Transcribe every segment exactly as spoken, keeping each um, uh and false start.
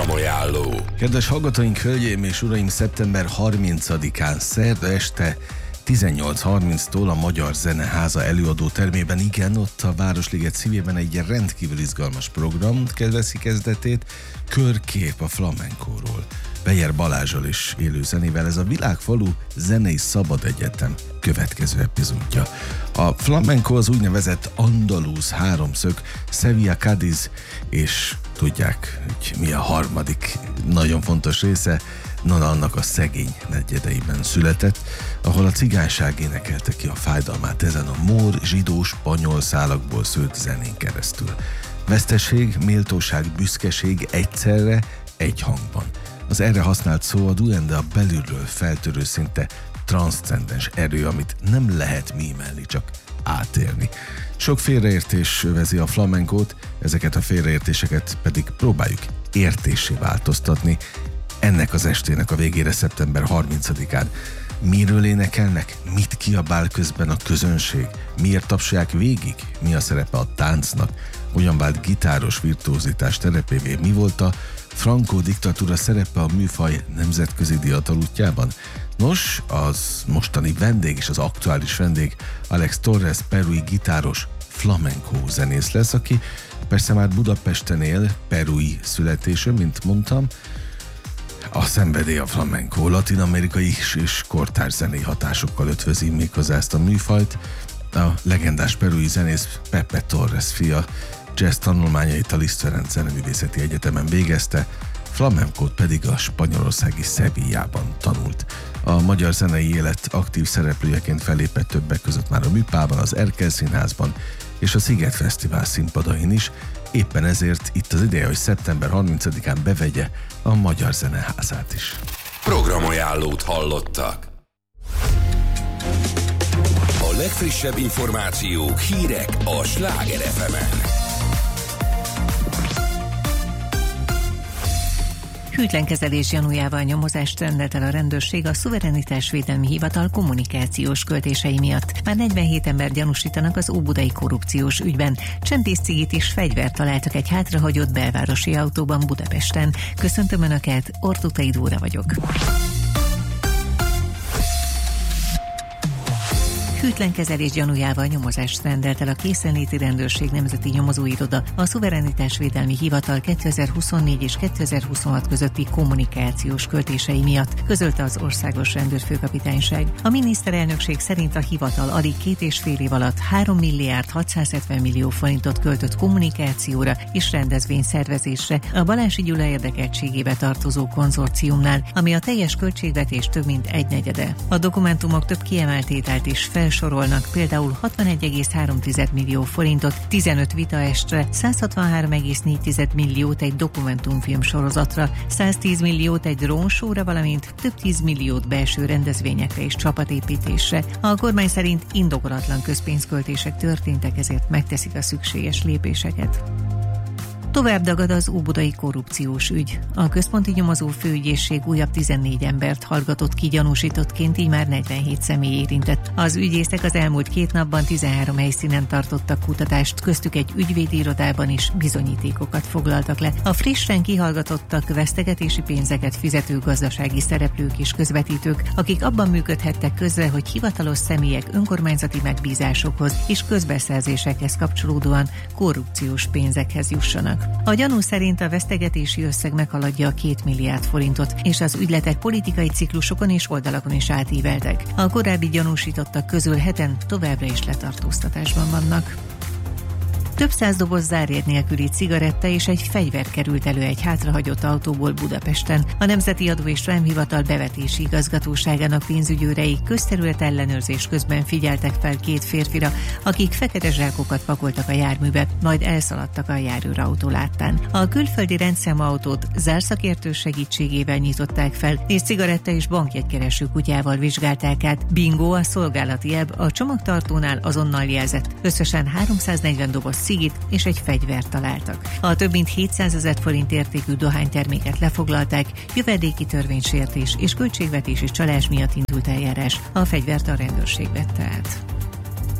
Programajánló. Kedves hallgatóink, hölgyeim és uraim, szeptember harmincadikán szerda este tizennyolc harminctól a Magyar Zeneháza előadó termében, igen, ott a Városliget szívében egy rendkívül izgalmas program veszi kezdetét, Körkép a flamenkóról. Beyer Balázsal és élő zenével, ez a Világfalu Zenei Szabad Egyetem következő epizódja. A flamenco az úgynevezett andalúz háromszög, Sevilla, Cádiz, és tudják, hogy mi a harmadik nagyon fontos része, na annak a szegény negyedeiben született, ahol a cigányság énekelte ki a fájdalmát ezen a mór, zsidó, spanyol szálakból szőtt zenén keresztül. Veszteség, méltóság, büszkeség egyszerre, egy hangban. Az erre használt szó a duende, a belülről feltörő, szinte transzcendens erő, amit nem lehet mímelni, csak átélni. Sok félreértés övezi a flamenkót, ezeket a félreértéseket pedig próbáljuk értéssé változtatni. Ennek az estének a végére, szeptember harmincadikán miről énekelnek, mit kiabál közben a közönség, miért tapsolják végig, mi a szerepe a táncnak, hogyan vált gitáros virtuózitás terepévé, mi volt a Franco diktatúra szerepe a műfaj nemzetközi diatal útjában. Nos, az mostani vendég és az aktuális vendég Alex Torres, perui gitáros, flamenco zenész lesz, aki persze már Budapesten él, perui születésű, mint mondtam. A szenvedély a flamenco latin-amerikai és kortárs zenei hatásokkal ötvözi méghozzá ezt a műfajt. A legendás perui zenész Pepe Torres fia jazz tanulmányait a Liszt Ferenc Zeneművészeti Egyetemen végezte, flamencót pedig a spanyolországi Sevillában tanult. A magyar zenei élet aktív szereplőjeként fellépett többek között már a Műpában, az Erkel Színházban és a Sziget Fesztivál színpadain is, éppen ezért itt az ideje, hogy szeptember harmincadikán bevegye a Magyar Zeneházát is. Programajánlót hallottak. A legfrissebb információk, hírek a Sláger ef emen. Hűtlen kezelés gyanújával nyomozást rendelt el a rendőrség a Szuverenitásvédelmi Hivatal kommunikációs költései miatt. Már negyvenhét ember gyanúsítanak az óbudai korrupciós ügyben. Csempészcigit és fegyvert találtak egy hátrahagyott belvárosi autóban Budapesten. Köszöntöm Önöket, Ortutai Dóra vagyok. Hűtlen kezelés gyanújával nyomozást rendelt el a Készenléti Rendőrség Nemzeti Nyomozóiroda a Szuverenitásvédelmi Hivatal kétezer-huszonnégy és kétezer-huszonhat közötti kommunikációs költései miatt, közölte az Országos Rendőrfőkapitányság. A miniszterelnökség szerint a hivatal alig két és fél év alatt három milliárd hatszázhetven millió forintot költött kommunikációra és rendezvényszervezésre a Balási Gyula érdekeltségébe tartozó konzorciumnál, ami a teljes költségvetés több mint egynegyede. A dokumentumok több kiemelt tételt is fel sorolnak, például hatvanegy egész három millió forintot, tizenöt vitaestre, száz hatvanhárom egész négy milliót egy dokumentumfilm sorozatra, száztíz milliót egy drónsóra, valamint több tízmilliót belső rendezvényekre és csapatépítésre. A kormány szerint indokolatlan közpénzköltések történtek, ezért megteszik a szükséges lépéseket. Tovább dagad az óbudai korrupciós ügy. A Központi Nyomozó Főügyészség újabb tizennégy embert hallgatott ki gyanúsítottként, így már negyvenhét személy érintett. Az ügyészek az elmúlt két napban tizenhárom helyszínen tartottak kutatást, köztük egy ügyvédi irodában is bizonyítékokat foglaltak le. A frissen kihallgatottak vesztegetési pénzeket fizető gazdasági szereplők és közvetítők, akik abban működhettek közre, hogy hivatalos személyek önkormányzati megbízásokhoz és közbeszerzésekhez kapcsolódóan korrupciós pénzekhez jussanak. A gyanú szerint a vesztegetési összeg meghaladja a két milliárd forintot, és az ügyletek politikai ciklusokon és oldalakon is átíveltek. A korábbi gyanúsítottak közül heten továbbra is letartóztatásban vannak. Több száz doboz zárjegy nélküli cigaretta és egy fegyver került elő egy hátrahagyott autóból Budapesten. A Nemzeti Adó és Vámhivatal bevetési igazgatóságának pénzügyőrei közterület ellenőrzés közben figyeltek fel két férfira, akik fekete zsákokat pakoltak a járműbe, majd elszaladtak a járőrautó láttán. A külföldi rendszámautót zárszakértő segítségével nyitották fel, és cigaretta és bankjegykereső kutyával vizsgálták át. Bingo, a szolgálati ebb a csomagtartónál azonnal jelzett. Összesen háromszáznegyven doboz cigit és egy fegyvert találtak. A több mint hétszázezer forint értékű dohányterméket lefoglalták, jövedéki törvénysértés és költségvetési csalás miatt indult eljárás. A fegyvert a rendőrség vette át.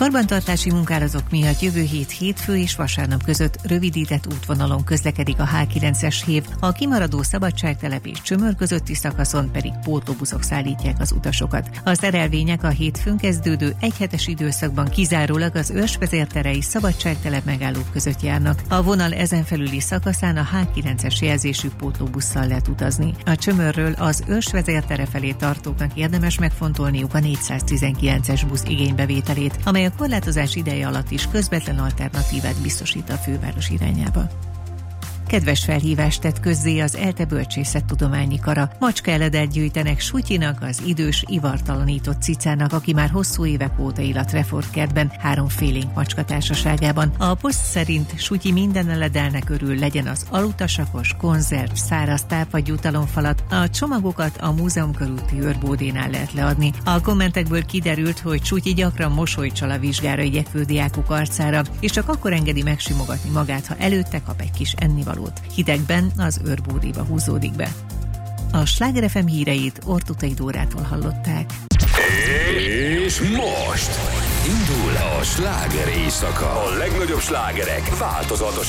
Karbantartási munkálatok miatt jövő hét hétfő és vasárnap között rövidített útvonalon közlekedik a há kilences hév, a kimaradó Szabadságtelep és Csömör közötti szakaszon pedig pótlóbuszok szállítják az utasokat. A szerelvények a hétfőn kezdődő egyhetes időszakban kizárólag az Őrsvezértere és Szabadságtelep megállók között járnak. A vonal ezen felüli szakaszán a há kilences jelzésű pótlóbusszal lehet utazni. A Csömörről az Őrsvezértere felé tartóknak érdemes megfontolniuk a négyszáztizenkilences busz igénybevételét, amely a korlátozás ideje alatt is közvetlen alternatívát biztosít a főváros irányába. Kedves felhívást tett közzé az ELTE bölcsészettudományi kara. Macskaeledet gyűjtenek Sutyinak, az idős, ivartalanított cicának, aki már hosszú évek óta él a Trefort kertben, három félénk macska társaságában. A poszt szerint Sutyi minden eledelnek örül, legyen az alutasakos, konzerv, száraz táp vagy jutalomfalat. A csomagokat a múzeum körúti őrbódénál lehet leadni. A kommentekből kiderült, hogy Sutyi gyakran mosolycsal a vizsgára igyekvő diákok arcára, és csak akkor engedi megsimogatni magát, ha előtte kap egy kis ennivalót. Hidegben az őrbódéba húzódik be. A Sláger ef em híreit Ortutai Dórától hallották. És most indul a sláger éjszaka. A legnagyobb slágerek változatosan